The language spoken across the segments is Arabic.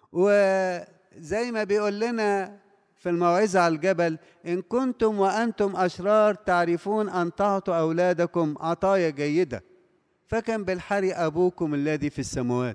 وزي ما بيقول لنا في الموعظة على الجبل: إن كنتم وأنتم أشرار تعرفون أن تعطوا أولادكم عطايا جيدة، فكم بالحري أبوكم الذي في السماوات.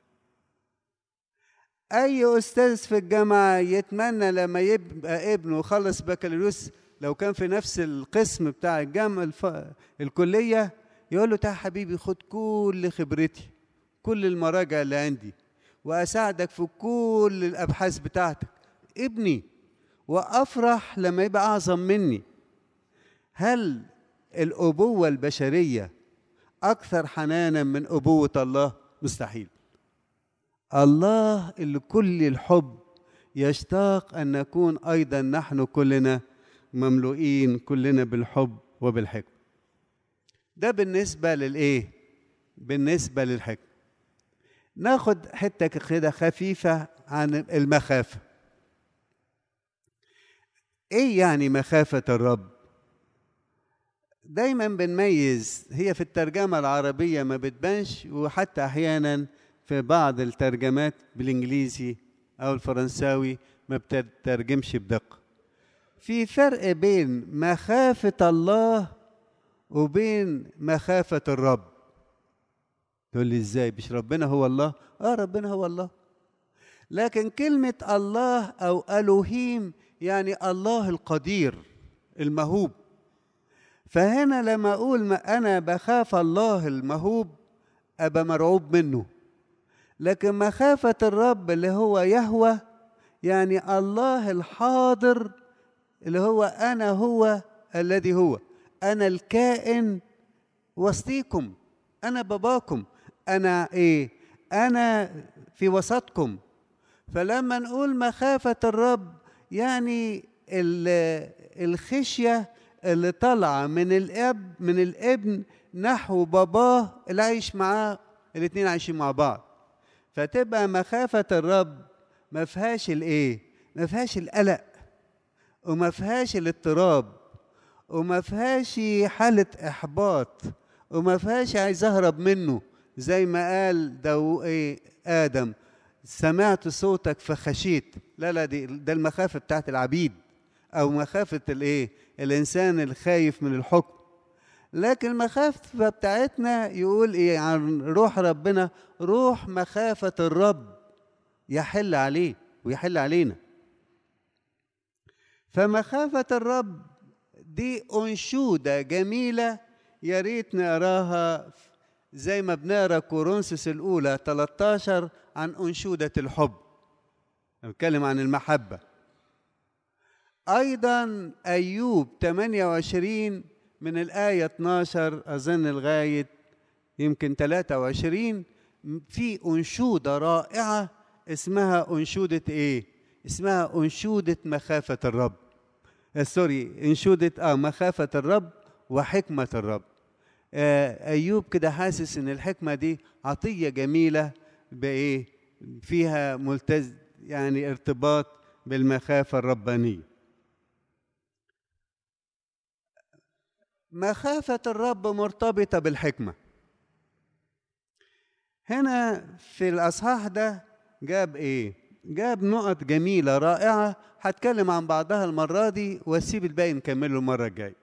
أي أستاذ في الجامعة يتمنى لما يبقى ابنه خلص بكالوريوس، لو كان في نفس القسم بتاع الجامعة الكلية، يقول له: تعال حبيبي خد كل خبرتي، كل المراجع اللي عندي، وأساعدك في كل الأبحاث بتاعتك ابني، وأفرح لما يبقى أعظم مني. هل الأبوة البشرية أكثر حنانا من أبوة الله؟ مستحيل. الله اللي كل الحب يشتاق أن نكون أيضا نحن كلنا مملوئين كلنا بالحب وبالحكمة. ده بالنسبة للإيه؟ بالنسبة للحكمة. ناخد حتة كده خفيفة عن المخافة. إيه يعني مخافة الرب؟ دايما بنميز، هي في الترجمة العربية ما بتبانش، وحتى أحيانا في بعض الترجمات بالإنجليزي أو الفرنساوي ما بتترجمش بدقة. في فرق بين مخافة الله وبين مخافة الرب. تقول لي إزاي؟ مش ربنا هو الله؟ ربنا هو الله، لكن كلمة الله أو ألوهيم يعني الله القدير المهوب. فهنا لما أقول أنا بخاف الله المهوب أبقى مرعوب منه، لكن مخافة الرب اللي هو يهوه يعني الله الحاضر، اللي هو أنا هو الذي هو، أنا الكائن وسطيكم، أنا باباكم، أنا إيه؟ أنا في وسطكم. فلما نقول مخافة الرب يعني الخشية اللي طالعة من الابن نحو باباه اللي عايش معاه، الاتنين عايشين مع بعض. فتبقى مخافة الرب ما فيهاش الايه؟ ما فيهاش القلق، وما فيهاش الاضطراب، وما فيهاش حالة إحباط، وما فيهاش عايز أهرب منه، زي ما قال آدم: سمعت صوتك فخشيت. لا، ده المخافة بتاعت العبيد، أو مخافة الإيه؟ الإنسان الخايف من الحكم. لكن المخافة بتاعتنا يقول إيه عن روح ربنا؟ روح مخافة الرب يحل عليه ويحل علينا. فمخافة الرب دي أنشودة جميلة، يا ريت نقراها زي ما بنقرا كورنثوس الأولى 13 عن أنشودة الحب، نتكلم عن المحبة. أيضا أيوب 28 من الآية 12 أظن لغاية يمكن 23 في أنشودة رائعة اسمها أنشودة إيه؟ اسمها أنشودة مخافة الرب. أنشودة مخافة الرب وحكمة الرب. أيوب كده حاسس إن الحكمة دي عطية جميلة بإيه؟ فيها يعني ارتباط بالمخافة الربانية. مخافة الرب مرتبطة بالحكمة. هنا في الأصحاح ده جاب إيه؟ جاب نقط جميلة رائعة، هتكلم عن بعضها المرة دي واسيب الباقي نكمله المرة الجاية.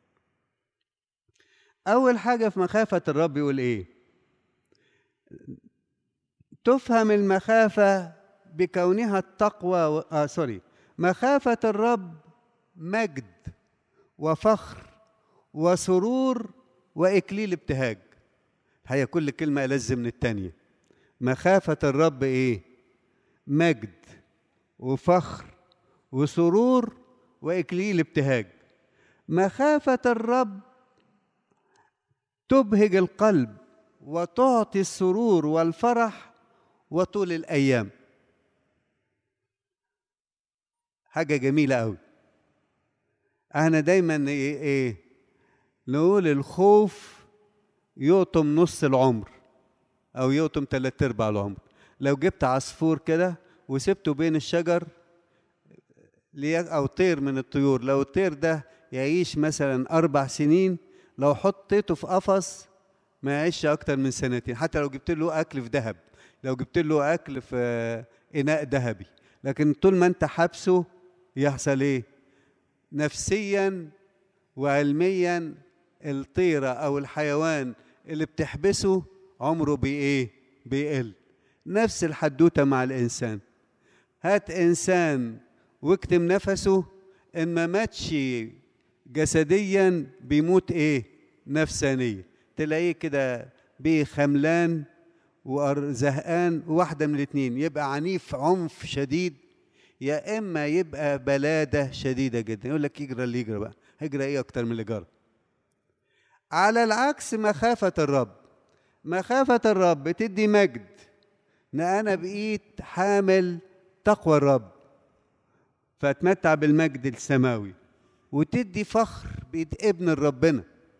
أول حاجة في مخافة الرب يقول إيه؟ تفهم المخافة بكونها التقوى مخافة الرب مجد وفخر وسرور وإكليل ابتهاج. هي كل كلمة ألذ من التانية. مخافة الرب إيه؟ مجد وفخر وسرور وإكليل ابتهاج. مخافة الرب تبهج القلب وتعطي السرور والفرح وطول الأيام. حاجة جميلة أوي. أنا دايما إيه نقول الخوف يقطم نص العمر أو يقطم 3/4 العمر. لو جبت عصفور كده وسبته بين الشجر أو طير من الطيور، لو الطير ده يعيش مثلا 4 سنين، لو حطيته في قفص ما يعيش أكتر من 2 سنين، حتى لو جبت له أكل في ذهب لو جبت له اكل في اناء ذهبي. لكن طول ما انت حابسه يحصل ايه؟ نفسيا وعلميا الطيره او الحيوان اللي بتحبسه عمره بايه؟ بيقل. نفس الحدوته مع الانسان. هات انسان واكتم نفسه، ان ما ماتش جسديا بيموت ايه؟ نفسانيا. تلاقيه كده خملان وزهقان، واحده من الاثنين، يبقى عنيف عنف شديد، يا اما يبقى بلاده شديده جدا. يقول لك يجرى اللي يجرى بقى، هيجرى ايه اكتر من اللي جرى؟ على العكس مخافه الرب، مخافه الرب بتدي مجد، ان انا بقيت حامل تقوى الرب فاتمتع بالمجد السماوي، وتدي فخر بقيت ابن ربنا،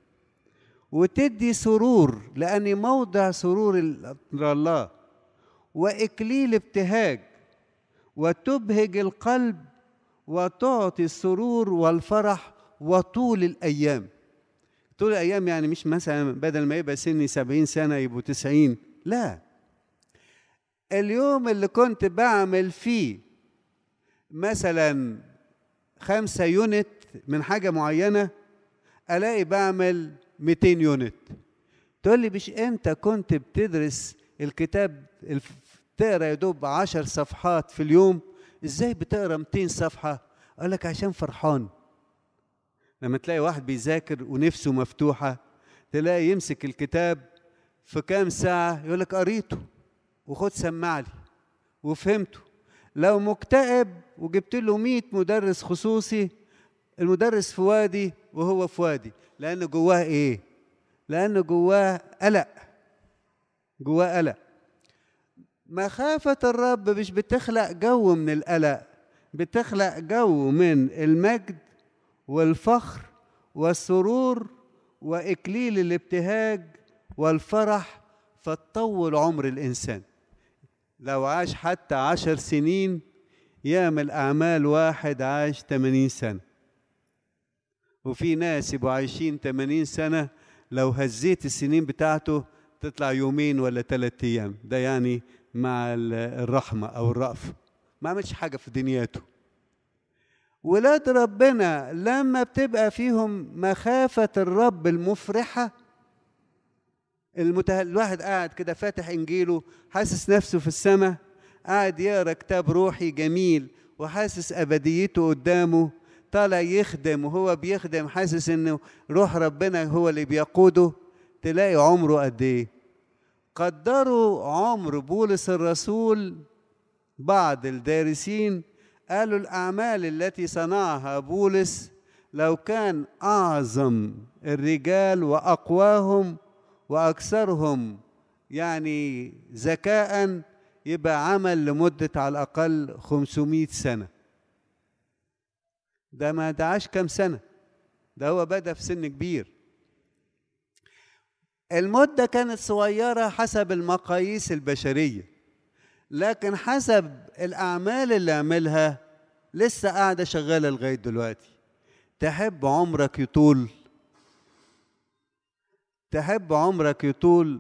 وتدي سرور لاني موضع سرور الله، واكليل ابتهاج، وتبهج القلب، وتعطي السرور والفرح وطول الايام. طول الايام يعني مش مثلا بدل ما يبقى سني 70 سنه يبقوا 90، لا، اليوم اللي كنت بعمل فيه مثلا 5 يونت من حاجه معينه الاقي بعمل 200 يونت. تقول لي مش انت كنت بتدرس الكتاب تقرا يا دوب 10 صفحات في اليوم، ازاي بتقرا 200 صفحه؟ اقول لك عشان فرحان. لما تلاقي واحد بيذاكر ونفسه مفتوحه، تلاقي يمسك الكتاب في كام ساعه يقول لك قريته وخد سمع لي وفهمته. لو مكتئب وجبت له 100 مدرس خصوصي، المدرس في وادي وهو في وادي، لأن جواه إيه؟ لأن جواه قلق، جواه قلق. مخافة الرب مش بتخلق جو من القلق، بتخلق جو من المجد والفخر والسرور وإكليل الابتهاج والفرح، فتطول عمر الإنسان. لو عاش حتى 10 سنين يعمل أعمال واحد عاش 80 سنة. وفي ناس يبقوا عايشين 80 سنة لو هزيت السنين بتاعته تطلع يومين ولا 3 أيام. ده يعني مع الرحمة أو الرأفة، ما عملش حاجة في دنياته. ولاد ربنا لما بتبقى فيهم مخافة الرب المفرحة، الواحد قاعد كده فاتح إنجيله حاسس نفسه في السماء، قاعد يقرأ كتاب روحي جميل وحاسس أبديته قدامه، طالع يخدم وهو بيخدم حاسس إنه روح ربنا هو اللي بيقوده. تلاقي عمره قد إيه؟ قدروا عمر بولس الرسول بعض الدارسين قالوا الأعمال التي صنعها بولس لو كان أعظم الرجال وأقواهم وأكثرهم يعني ذكاء يبقى عمل لمدة على الأقل 500 سنة. ده ما دعاش كم سنة، ده هو بدأ في سن كبير. المدة كانت صغيرة حسب المقاييس البشرية، لكن حسب الأعمال اللي عملها لسه قاعدة شغالة لغاية دلوقتي. تحب عمرك يطول؟ تحب عمرك يطول؟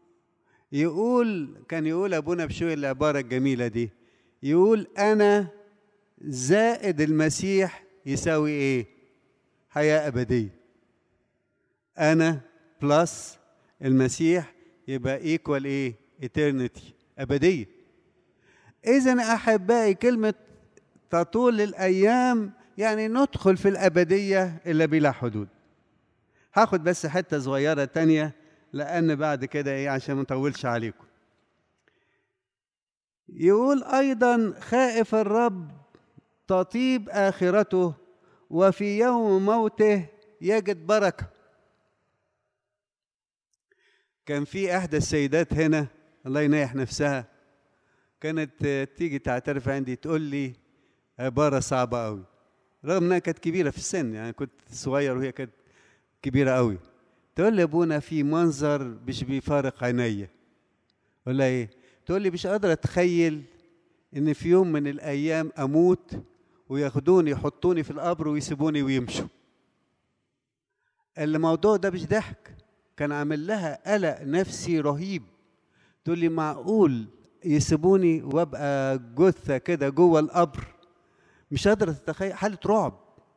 كان يقول أبونا بشوي العبارة الجميلة دي، يقول أنا زائد المسيح يساوي إيه؟ حياة أبدية. أنا بلس المسيح يبقى إيكوال إيه؟ إترنتي، أبدية. إذن أحبائي كلمة تطول الأيام يعني ندخل في الأبدية إلا بلا حدود. هاخد بس حتة صغيرة تانية لأن بعد كده إيه عشان ما نطولش عليكم. يقول أيضا خائف الرب تطيب آخرته وفي يوم موته يجد بركة. كان في إحدى السيدات هنا الله ينيح نفسها كانت تيجي تعترف عندي تقول لي عبارة صعبة قوي، رغم انها كانت كبيرة في السن، يعني كنت صغير وهي كانت كبيرة قوي. تقول لي ابونا في منظر مش بيفارق عينيا. ولا ايه؟ تقول لي مش قادرة اتخيل ان في يوم من الايام اموت وياخدوني يحطوني في القبر ويسيبوني ويمشوا. الموضوع ده مش ضحك، كان عامل لها قلق نفسي رهيب. تقول لي معقول يسيبوني وابقى جثة كده جوه القبر، مش قادرة تتخيل، حالة رعب.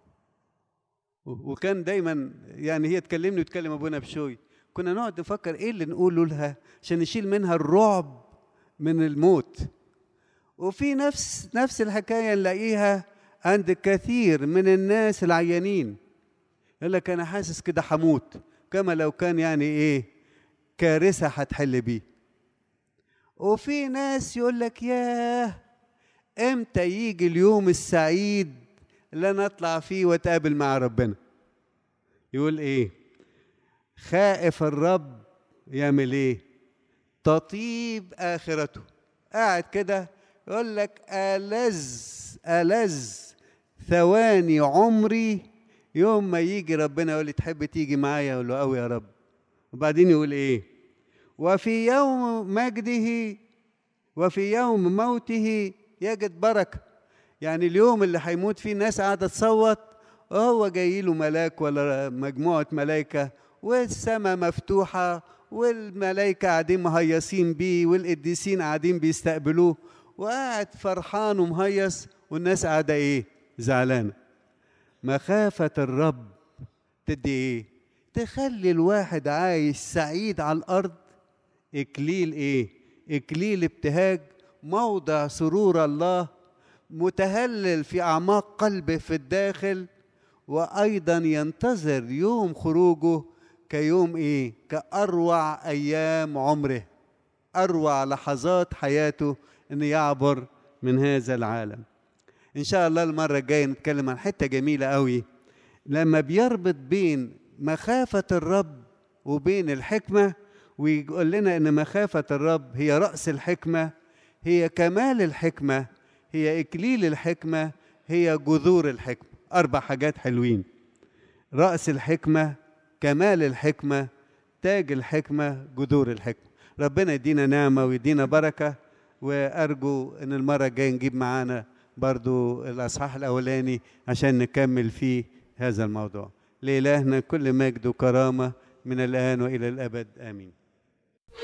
وكان دايما يعني هي تكلمني وتكلم ابونا بشوي، كنا نقعد نفكر ايه اللي نقوله لها عشان نشيل منها الرعب من الموت. وفي نفس الحكايه نلاقيها عند كثير من الناس العيانين، يقول لك انا حاسس كده هموت، كما لو كان يعني ايه كارثه هتحل بيه. وفي ناس يقول لك ياه امتى يجي اليوم السعيد اللي انا اطلع فيه واتقابل مع ربنا. يقول ايه؟ خائف الرب يعمل ايه؟ تطيب اخرته. قاعد كده يقول لك ألذ ثواني عمري يوم ما يجي ربنا يقول لي تحب تيجي معايا؟ اقول له قوي يا رب. وبعدين يقول ايه؟ وفي يوم مجده وفي يوم موته يجد بركه. يعني اليوم اللي هيموت فيه الناس قاعده تصوت، وهو جاي له ملاك ولا مجموعه ملائكه، والسماء مفتوحه، والملائكه قاعدين مهيصين بيه، والقديسين قاعدين بيستقبلوه، وقاعد فرحان ومهيص، والناس قاعده ايه؟ زعلانه. مخافه الرب تدي ايه؟ تخلي الواحد عايش سعيد على الارض. اكليل ايه؟ اكليل ابتهاج، موضع سرور الله، متهلل في اعماق قلبه في الداخل، وايضا ينتظر يوم خروجه كيوم ايه؟ كاروع ايام عمره، اروع لحظات حياته ان يعبر من هذا العالم. ان شاء الله المره الجايه نتكلم عن حته جميله قوي، لما بيربط بين مخافه الرب وبين الحكمه، ويقول لنا ان مخافه الرب هي راس الحكمه، هي كمال الحكمه، هي اكليل الحكمه، هي جذور الحكمه. 4 حاجات حلوين: راس الحكمه، كمال الحكمه، تاج الحكمه، جذور الحكمه. ربنا يدينا نعمه ويدينا بركه. وارجو ان المره الجايه نجيب معانا برضو الاصحاح الاولاني عشان نكمل فيه هذا الموضوع. لإلهنا كل مجد وكرامه من الان والى الابد، امين.